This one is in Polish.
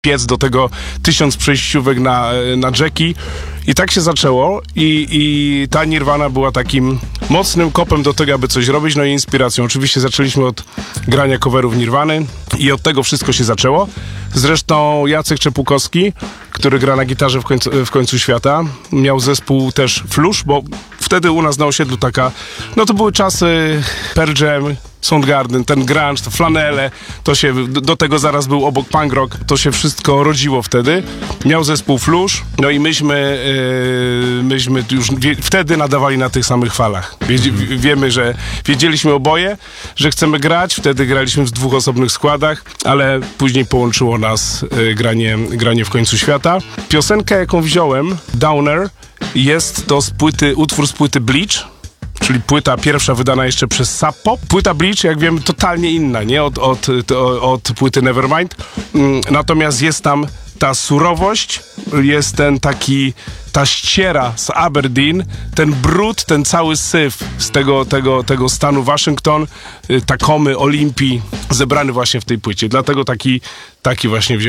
piec do tego 1000 przejściówek na Jackie. I tak się zaczęło i ta Nirvana była takim mocnym kopem do tego, aby coś robić, no i inspiracją. Oczywiście zaczęliśmy od grania coverów Nirwany i od tego wszystko się zaczęło. Zresztą Jacek Czepukowski, który gra na gitarze w końcu świata, miał zespół też Flush, bo wtedy u nas na osiedlu no to były czasy Pearl Jam, Soundgarden, ten grunge, to flanele, to się, do tego zaraz był obok punk rock, to się wszystko rodziło wtedy. Miał zespół Flush, no i myśmy już wtedy nadawali na tych samych falach. Wiedzieliśmy oboje, że chcemy grać, wtedy graliśmy w 2 osobnych składach, ale później połączyło nas granie w końcu świata. Piosenkę, jaką wziąłem, Downer, jest to utwór z płyty Bleach, czyli płyta pierwsza wydana jeszcze przez Sub Pop. Płyta Bleach, jak wiemy, totalnie inna, nie? Od płyty Nevermind. Natomiast jest tam ta surowość, jest ta ściera z Aberdeen, ten brud, ten cały syf z tego stanu Waszyngton, Takomy, Olimpii, zebrany właśnie w tej płycie. Dlatego taki właśnie wziąłem.